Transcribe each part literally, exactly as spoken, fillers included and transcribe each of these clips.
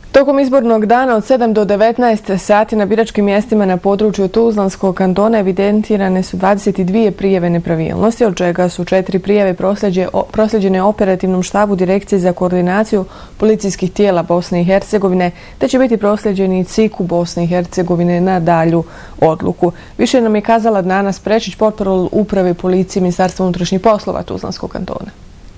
Tokom izbornog dana od sedam do devetnaest sati na biračkim mjestima na području Tuzlanskog kantona evidentirane su dvadeset dvije prijave nepravilnosti, od čega su četiri prijave prosljeđene operativnom štabu Direkcije za koordinaciju policijskih tijela Bosne i Hercegovine, te će biti prosljeđeni C I K-u Bosne i Hercegovine na dalju odluku. Više nam je kazala Nana Sprečić, portparol Uprave policije Ministarstva unutrašnjih poslova Tuzlanskog kantona.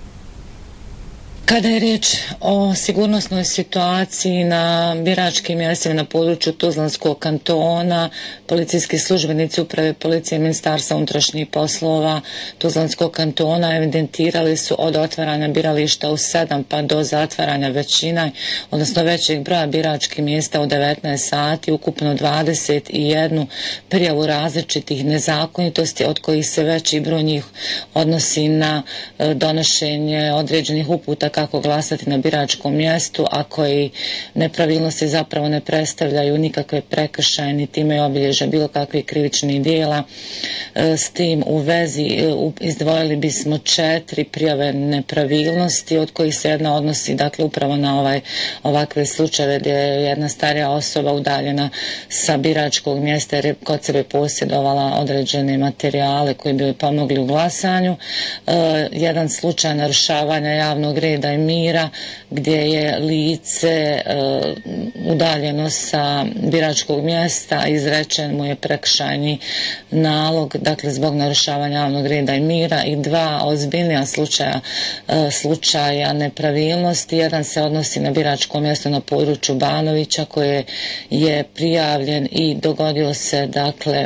Kada je riječ o sigurnosnoj situaciji na biračkim mjestima na području Tuzlanskog kantona, policijski službenici Uprave policije Ministarstva unutrašnjih poslova Tuzlanskog kantona evidentirali su od otvaranja birališta u sedam pa do zatvaranja većina, odnosno većeg broja biračkih mjesta u devetnaest sati, ukupno dvadeset jednu prijavu različitih nezakonitosti, od kojih se veći broj njih odnosi na donošenje određenih uputa kako glasati na biračkom mjestu, a koji nepravilnosti zapravo ne predstavljaju nikakve prekršaje, ni time obilježja bilo kakvih krivičnih dijela. S tim u vezi izdvojili bismo četiri prijave nepravilnosti, od kojih se jedna odnosi dakle upravo na ovaj ovakve slučajeve gdje je jedna starija osoba udaljena sa biračkog mjesta jer je kod sebe posjedovala određene materijale koji bi joj pomogli u glasanju. Jedan slučaj narušavanja javnog reda i mira gdje je lice udaljeno sa biračkog mjesta, izrečen mu je prekršajni nalog, dakle zbog narušavanja javnog reda i mira, i dva ozbiljnija slučaja, slučaja nepravilnosti. Jedan se odnosi na biračko mjesto na području Banovića koje je prijavljen i dogodio se dakle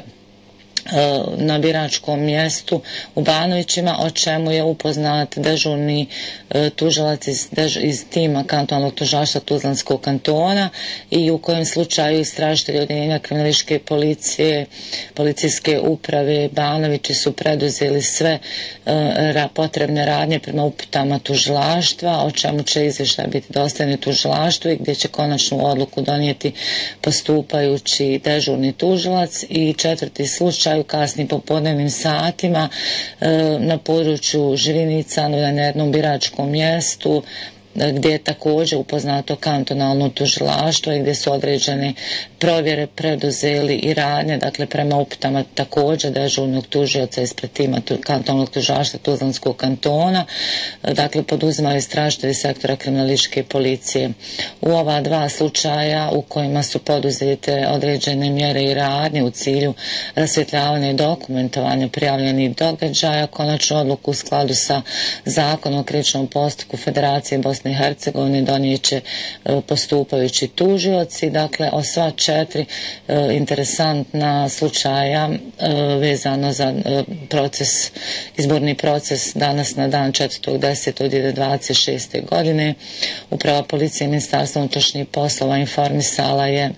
na biračkom mjestu u Banovićima, o čemu je upoznat dežurni tužilac iz, dež, iz tima kantonalnog tužilaštva Tuzlanskog kantona i u kojem slučaju istražitelji odjeljenja kriminalističke policije, policijske uprave Banovići su preduzeli sve ra, potrebne radnje prema uputama tužilaštva, o čemu će izvještaj biti dostavljen tužilaštvu i gdje će konačnu odluku donijeti postupajući dežurni tužilac. I četvrti slučaj u kasnim popodnevnim satima na području Živinica na jednom biračkom mjestu gdje je također upoznato kantonalno tužilaštvo i gdje su određene provjere preduzeli i radnje, dakle prema uputama također dežurnog tužioca ispred tima kantonalnog tužilaštva Tuzlanskog kantona, dakle poduzimali istražitelji sektora kriminalističke policije. U ova dva slučaja u kojima su poduzete određene mjere i radnje u cilju rasvjetljavanja i dokumentovanja prijavljenih događaja, konačnu odluku u skladu sa Zakonom o krivičnom postupku Federacije Bosne i Hercegovine donijet će postupajući tužioci. Dakle, o sva četiri e, interesantna slučaja e, vezano za e, proces, izborni proces danas na dan četvrtog desetog dvije hiljade dvadeset šeste. godine Uprava policije Ministarstva unutrašnjih poslova informisala je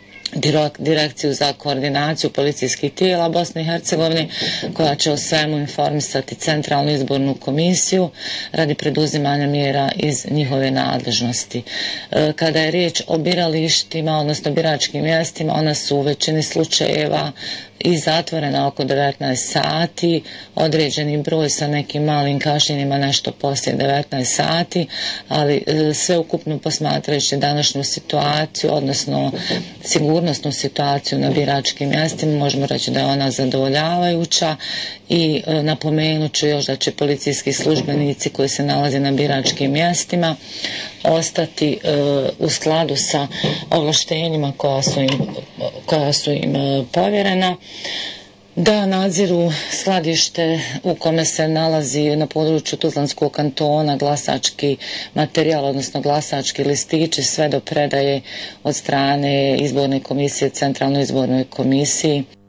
Direkciju za koordinaciju policijskih tijela Bosne i Hercegovine, koja će o svemu informisati Centralnu izbornu komisiju radi preduzimanja mjera iz njihove nadležnosti. Kada je riječ o biralištima, odnosno biračkim mjestima, ona su u većini slučajeva i zatvorena oko devetnaest sati, određeni broj sa nekim malim kašnjenjima nešto poslije devetnaest sati, ali sve ukupno posmatrajući današnju situaciju, odnosno sigurnosnu situaciju na biračkim mjestima, možemo reći da je ona zadovoljavajuća. I e, napomenut ću još da će policijski službenici koji se nalaze na biračkim mjestima ostati e, u skladu sa ovlaštenjima koja su im, koja su im e, povjerena, da nadziru skladište u kome se nalazi na području Tuzlanskog kantona glasački materijal, odnosno glasački listići, sve do predaje od strane izborne komisije, Centralnoj izbornoj komisiji.